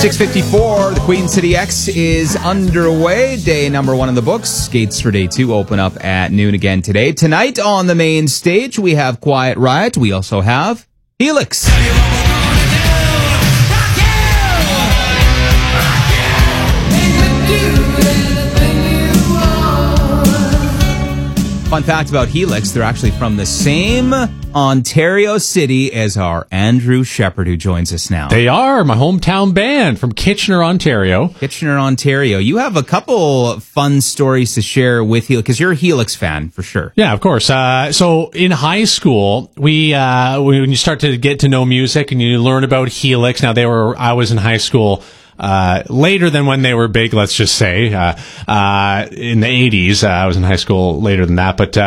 6:54, the Queen City X is underway. Day number 1 in the books. Gates for day 2 open up at noon again today. Tonight on the main stage, we have Quiet Riot. We also have Helix. Fun fact about Helix, they're actually from the same Ontario city as our Andrew Shepherd, who joins us now. They are my hometown band from Kitchener, Ontario. Kitchener, Ontario. You have a couple fun stories to share with Helix, because you're a Helix fan, for sure. Yeah, of course. So in high school, when you start to get to know music and you learn about Helix, I was in high school later than when they were big, let's just say, in the 80s. I was in high school later than that, but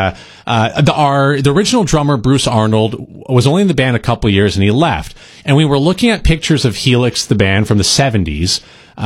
the original drummer, Bruce Arnold, was only in the band a couple years and he left. And we were looking at pictures of Helix, the band from the 70s,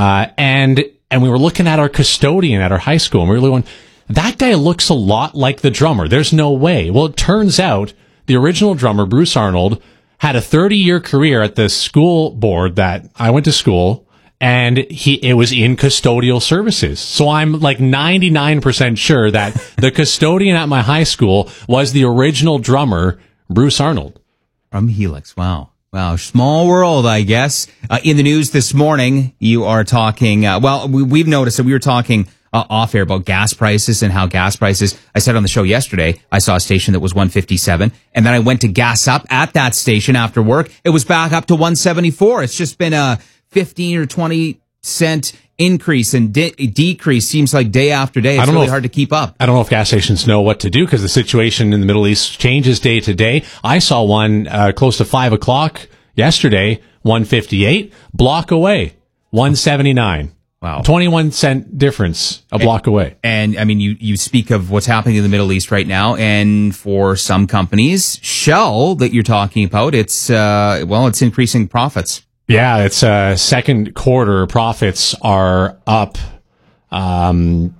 and we were looking at our custodian at our high school, and we were really going, that guy looks a lot like the drummer. There's no way. Well, it turns out the original drummer, Bruce Arnold, had a 30-year career at the school board that I went to school, and it was in custodial services. So I'm like 99% sure that the custodian at my high school was the original drummer, Bruce Arnold. From Helix. Wow. Small world, I guess. In the news this morning, you are talking, we've noticed that we were talking off air about gas prices and how gas prices, I said on the show yesterday, I saw a station that was 157, and then I went to gas up at that station after work. It was back up to 174. It's just been a 15 or 20 cent increase and decrease, seems like day after day. It's really hard to keep up. I don't know if gas stations know what to do because the situation in the Middle East changes day to day. I saw one close to 5 o'clock yesterday, 158, block away, 179. Wow. 21 cent difference a block away. And I mean, you speak of what's happening in the Middle East right now, and for some companies, Shell that you're talking about, it's increasing profits. Yeah, it's second quarter profits are up. Let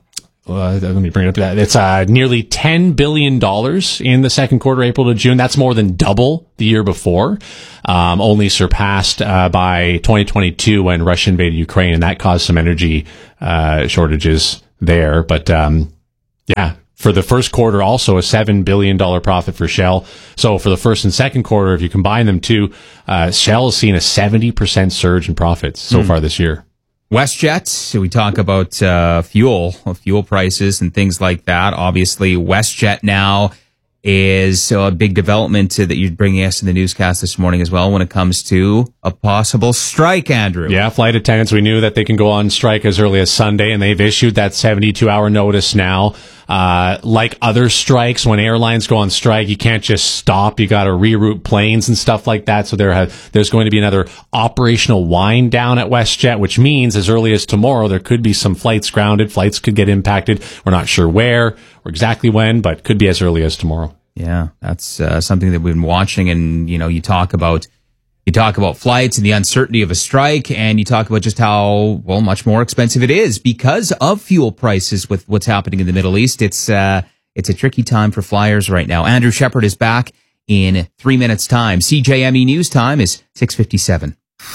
me bring it up. It's nearly $10 billion in the second quarter, April to June. That's more than double the year before, only surpassed by 2022 when Russia invaded Ukraine, and that caused some energy shortages there. But yeah. For the first quarter, also a $7 billion profit for Shell. So for the first and second quarter, if you combine them two, Shell has seen a 70% surge in profits so far this year. WestJet, so we talk about fuel prices and things like that. Obviously, WestJet now is a big development that you're bringing us in the newscast this morning as well when it comes to a possible strike, Andrew. Yeah, flight attendants, we knew that they can go on strike as early as Sunday, and they've issued that 72-hour notice now. Like other strikes, when airlines go on strike, you can't just stop. You got to reroute planes and stuff like that. So there's going to be another operational wind down at WestJet, which means as early as tomorrow, there could be some flights grounded. Flights could get impacted. We're not sure where or exactly when, but could be as early as tomorrow. Yeah, that's something that we've been watching. And, you talk about flights and the uncertainty of a strike, and you talk about just how, much more expensive it is because of fuel prices with what's happening in the Middle East. It's a tricky time for flyers right now. Andrew Shepherd is back in 3 minutes' time. CJME News time is 6:57.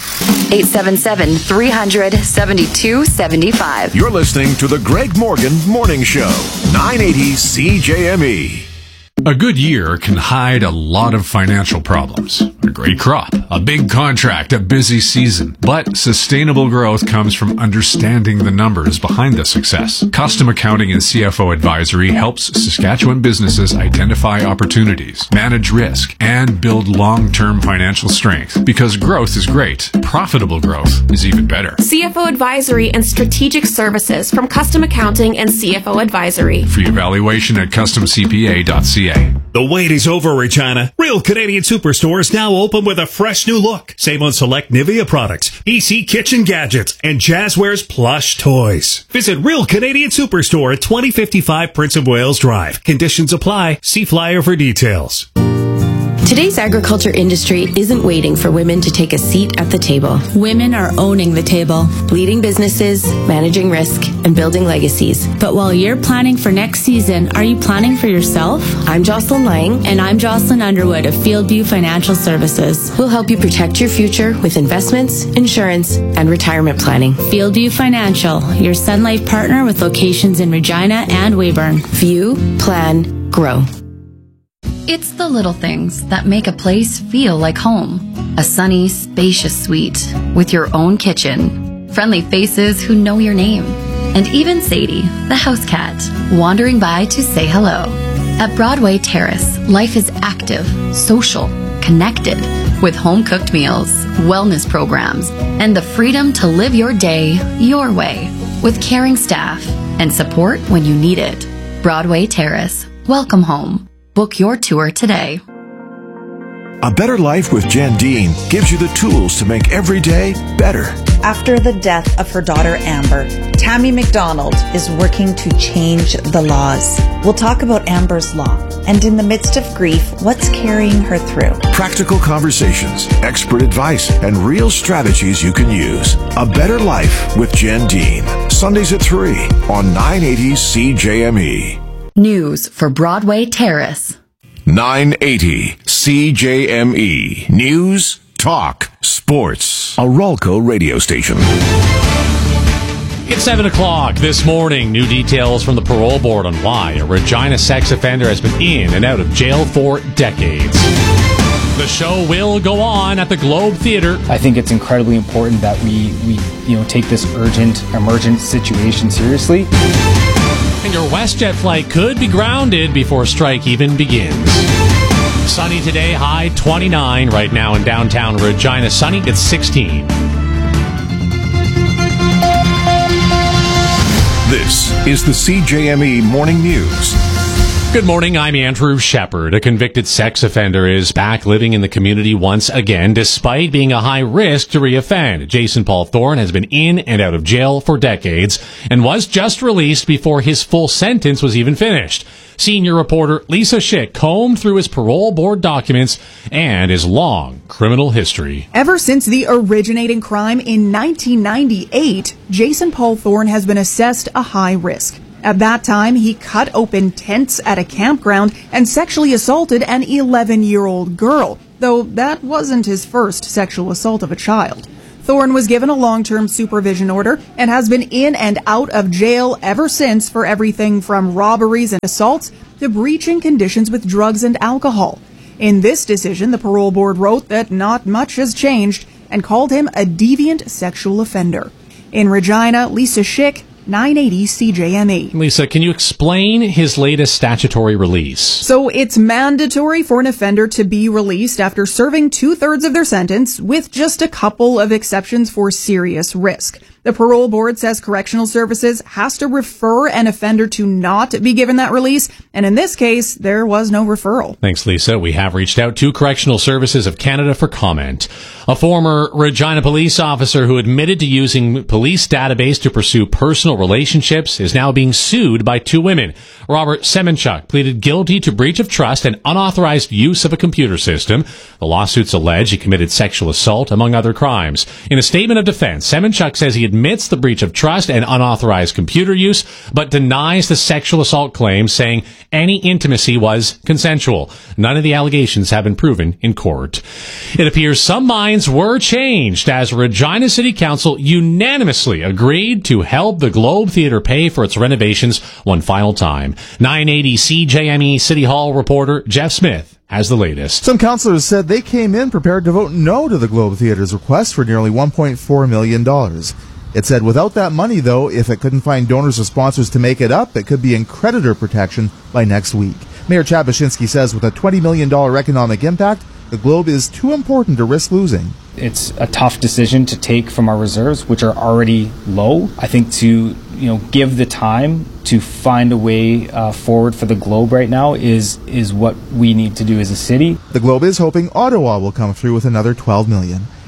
877-300-7275. You're listening to the Greg Morgan Morning Show, 980 CJME. A good year can hide a lot of financial problems. A great crop, a big contract, a busy season. But sustainable growth comes from understanding the numbers behind the success. Custom Accounting and CFO Advisory helps Saskatchewan businesses identify opportunities, manage risk, and build long-term financial strength. Because growth is great, profitable growth is even better. CFO Advisory and Strategic Services from Custom Accounting and CFO Advisory. Free evaluation at customcpa.ca. The wait is over, Regina. Real Canadian Superstore is now open with a fresh new look. Save on select Nivea products, EC kitchen gadgets, and Jazzwares plush toys. Visit Real Canadian Superstore at 2055 Prince of Wales Drive. Conditions apply. See flyer for details. Today's agriculture industry isn't waiting for women to take a seat at the table. Women are owning the table, leading businesses, managing risk, and building legacies. But while you're planning for next season, are you planning for yourself? I'm Jocelyn Lang. And I'm Jocelyn Underwood of Fieldview Financial Services. We'll help you protect your future with investments, insurance, and retirement planning. Fieldview Financial, your Sun Life partner with locations in Regina and Weyburn. View, plan, grow. It's the little things that make a place feel like home. A sunny, spacious suite with your own kitchen. Friendly faces who know your name. And even Sadie, the house cat, wandering by to say hello. At Broadway Terrace, life is active, social, connected, with home-cooked meals, wellness programs, and the freedom to live your day your way, with caring staff and support when you need it. Broadway Terrace. Welcome home. Book your tour today. A Better Life with Jen Dean gives you the tools to make every day better. After the death of her daughter Amber, Tammy McDonald is working to change the laws. We'll talk about Amber's law and, in the midst of grief, what's carrying her through. Practical conversations, expert advice, and real strategies you can use. A Better Life with Jen Dean. Sundays at 3 on 980 CJME. News for Broadway Terrace. 980 CJME. News, talk, sports. A Ralco radio station. It's 7 o'clock this morning. New details from the parole board on why a Regina sex offender has been in and out of jail for decades. The show will go on at the Globe Theatre. I think it's incredibly important that we take this urgent, emergent situation seriously. And your WestJet flight could be grounded before a strike even begins. Sunny today, high 29 right now in downtown Regina. Sunny at 16. This is the CJME Morning News. Good morning, I'm Andrew Shepard. A convicted sex offender is back living in the community once again, despite being a high risk to reoffend. Jason Paul Thorne has been in and out of jail for decades and was just released before his full sentence was even finished. Senior reporter Lisa Schick combed through his parole board documents and his long criminal history. Ever since the originating crime in 1998, Jason Paul Thorne has been assessed a high risk. At that time, he cut open tents at a campground and sexually assaulted an 11-year-old girl, though that wasn't his first sexual assault of a child. Thorne was given a long-term supervision order and has been in and out of jail ever since for everything from robberies and assaults to breaching conditions with drugs and alcohol. In this decision, the parole board wrote that not much has changed and called him a deviant sexual offender. In Regina, Lisa Schick, 980 CJME. Lisa, can you explain his latest statutory release? So it's mandatory for an offender to be released after serving 2/3 of their sentence, with just a couple of exceptions for serious risk. The parole board says correctional services has to refer an offender to not be given that release, and in this case, there was no referral. Thanks, Lisa. We have reached out to Correctional Services of Canada for comment. A former Regina police officer who admitted to using police database to pursue personal relationships is now being sued by two women. Robert Semenchuk pleaded guilty to breach of trust and unauthorized use of a computer system. The lawsuits allege he committed sexual assault, among other crimes. In a statement of defense, Semenchuk says he admits the breach of trust and unauthorized computer use, but denies the sexual assault claim, saying any intimacy was consensual. None of the allegations have been proven in court. It appears some minds were changed as Regina City Council unanimously agreed to help the Globe Theatre pay for its renovations one final time. 980 CJME City Hall reporter Jeff Smith has the latest. Some councillors said they came in prepared to vote no to the Globe Theatre's request for nearly $1.4 million. It said without that money, though, if it couldn't find donors or sponsors to make it up, it could be in creditor protection by next week. Mayor Chad Baczynski says with a $20 million economic impact, the Globe is too important to risk losing. It's a tough decision to take from our reserves, which are already low. I think to give the time to find a way forward for the Globe right now is what we need to do as a city. The Globe is hoping Ottawa will come through with another $12 million.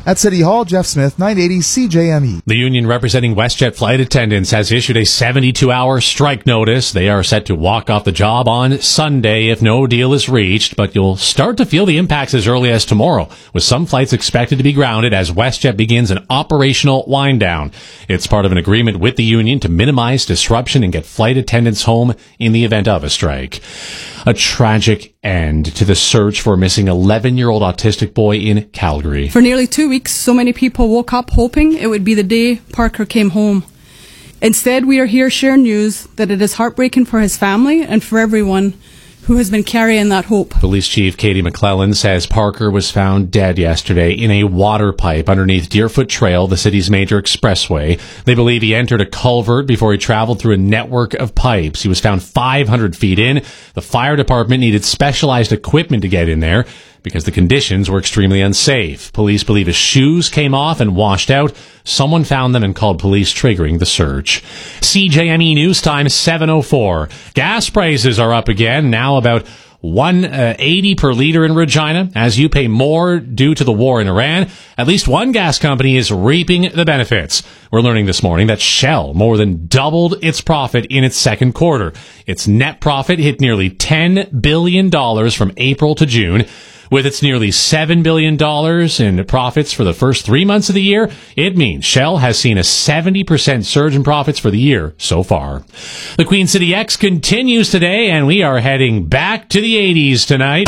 At City Hall, Jeff Smith, 980 CJME. The union representing WestJet flight attendants has issued a 72-hour strike notice. They are set to walk off the job on Sunday if no deal is reached, but you'll start to feel the impacts as early as tomorrow, with some flights expected to be grounded as WestJet begins an operational wind down. It's part of an agreement with the union to minimize disruption and get flight attendants home in the event of a strike. A tragic end to the search for a missing 11-year-old autistic boy in Calgary. For nearly 2 weeks, so many people woke up hoping it would be the day Parker came home. Instead, we are here sharing news that it is heartbreaking for his family and for everyone who has been carrying that hope. Police Chief Katie McClellan says Parker was found dead yesterday in a water pipe underneath Deerfoot Trail, the city's major expressway. They believe he entered a culvert before he traveled through a network of pipes. He was found 500 feet in. The fire department needed specialized equipment to get in there because the conditions were extremely unsafe. Police believe his shoes came off and washed out. Someone found them and called police, triggering the search. CJME News Time, 7:04. Gas prices are up again, now about $1.80 per liter in Regina, as you pay more due to the war in Iran. At least one gas company is reaping the benefits. We're learning this morning that Shell more than doubled its profit in its second quarter. Its net profit hit nearly $10 billion from April to June. With its nearly $7 billion in profits for the first 3 months of the year, it means Shell has seen a 70% surge in profits for the year so far. The Queen City X continues today, and we are heading back to the 80s tonight.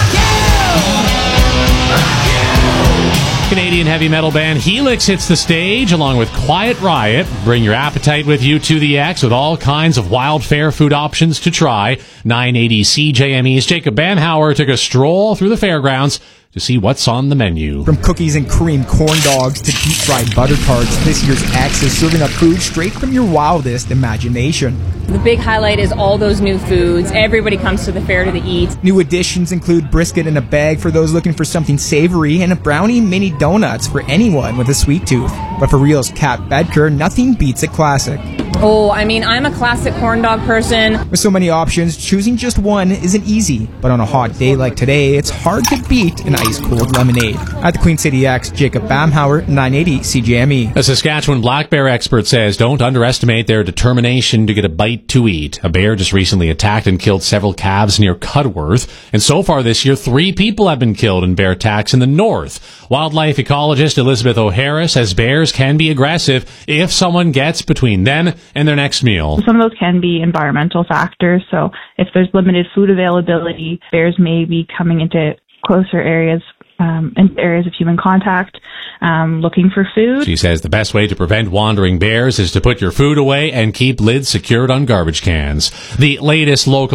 Canadian heavy metal band Helix hits the stage along with Quiet Riot. Bring your appetite with you to the X with all kinds of wild fair food options to try. 980 CJME's Jacob Bamhauer took a stroll through the fairgrounds to see what's on the menu. From cookies and cream corn dogs to deep-fried butter tarts, this year's X is serving up food straight from your wildest imagination. The big highlight is all those new foods. Everybody comes to the fair to eat. New additions include brisket in a bag for those looking for something savory and a brownie mini donuts for anyone with a sweet tooth. But for Real's Kat Bedker, nothing beats a classic. Oh, I mean, I'm a classic corn dog person. With so many options, choosing just one isn't easy. But on a hot day like today, it's hard to beat an ice-cold lemonade. At the Queen City X, Jacob Bamhauer, 980 CJME. A Saskatchewan black bear expert says don't underestimate their determination to get a bite to eat. A bear just recently attacked and killed several calves near Cudworth. And so far this year, 3 people have been killed in bear attacks in the north. Wildlife ecologist Elizabeth O'Hara says bears can be aggressive if someone gets between them and their next meal. Some of those can be environmental factors. So if there's limited food availability, bears may be coming into closer areas, into areas of human contact, looking for food. She says the best way to prevent wandering bears is to put your food away and keep lids secured on garbage cans. The latest local